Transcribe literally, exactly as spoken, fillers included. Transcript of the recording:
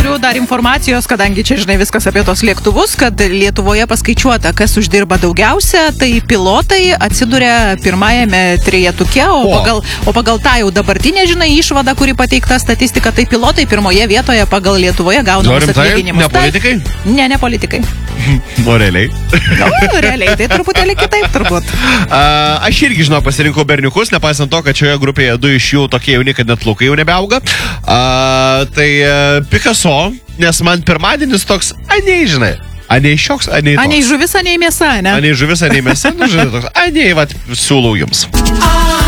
turiu dar informacijos, kadangi čia, žinai, viskas apie tos lėktuvus, kad Lietuvoje paskaičiuota, kas uždirba daugiausia, tai pilotai atsiduria pirmajame trejetuke, o, o. Pagal, o pagal tą jau dabartinę, žinai, išvadą, kuri pateikta statistika, tai pilotai pirmoje vietoje pagal Lietuvoje gaunamus atlyginimus. Ne politikai? Ne, ne politikai. O realiai? No, realiai, tai truputėlį kitaip turbūt. Uh, aš irgi, žinau, pasirinkau berniukus, nepaisant to, kad šioje grupėje du iš jų tokie jauni, kad net plaukai jau nebeauga. Uh, tai uh, Picasso, nes man pirmadienis toks, anei, žinai, anei šioks, anei toks. Anei žuvis, anei mėsa, ne? Anei žuvis, anei mėsa, nu, žinai, toks, anei, vat, siūlau jums.